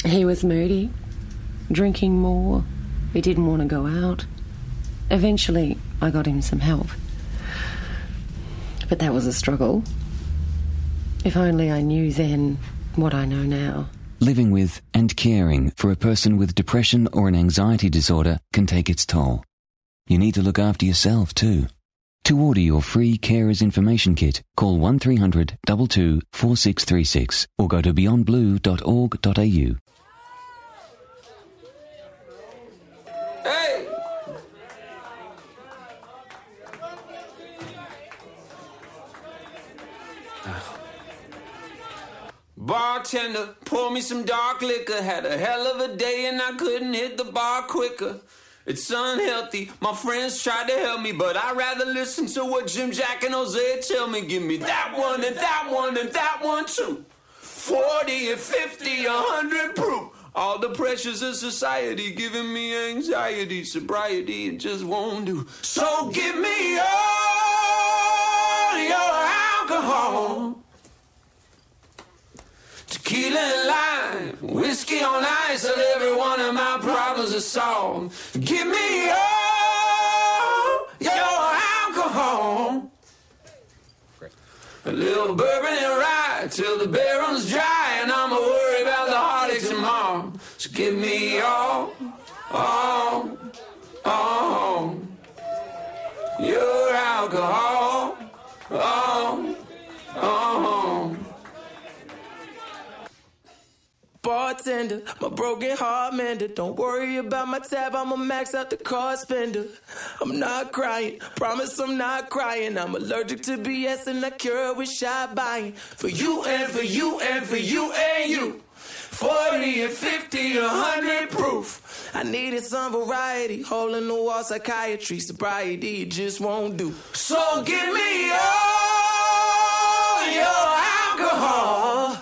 He was moody, drinking more. He didn't want to go out. Eventually, I got him some help. But that was a struggle. If only I knew then what I know now. Living with and caring for a person with depression or an anxiety disorder can take its toll. You need to look after yourself too. To order your free Carers Information Kit, call 1300 22 4636 or go to beyondblue.org.au. Hey! Bartender, pour me some dark liquor. Had a hell of a day and I couldn't hit the bar quicker. It's unhealthy, my friends tried to help me, but I'd rather listen to what Jim, Jack, and Jose tell me. Give me that one and that one and that one too. 40 and 50, 100 proof. All the pressures of society giving me anxiety, sobriety, it just won't do. So give me all your alcohol. Tequila and lime, whiskey on ice, till every one of my problems is solved. Give me all your alcohol. Great. A little bourbon and rye till the barrel's dry, and I'ma worry about the heartache tomorrow. So give me all your alcohol. Bartender, my broken heart mender. Don't worry about my tab, I'ma max out the card spender. I'm not crying, promise I'm not crying. I'm allergic to BS and I cure it with shot buying. For you and for you and for you and you. 40 and 50, 100 proof. I needed some variety, hole in the wall psychiatry, sobriety, it just won't do. So give me all your alcohol.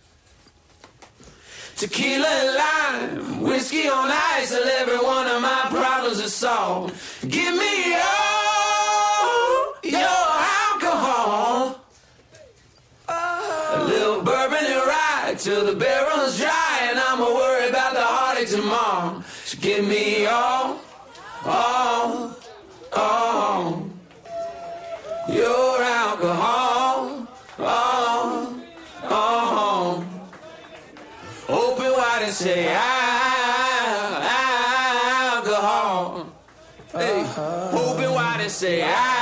Tequila and lime, whiskey on ice, till every one of my problems is solved. Give me all your alcohol. A little bourbon and rye till the barrel's dry, and I'ma worry about the heartache tomorrow. So give me all your alcohol. Open wide and say alcohol. Hey, open wide and say alcohol.